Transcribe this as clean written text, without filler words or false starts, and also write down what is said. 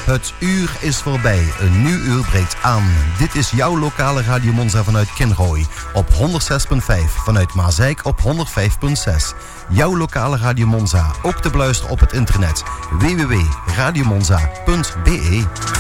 Het uur is voorbij, een nieuw uur breekt aan. Dit is jouw lokale Radio Monza vanuit Kinrooi op 106.5, vanuit Maasijk op 105.6. Jouw lokale Radio Monza, ook te beluisteren op het internet www.radiomonza.be.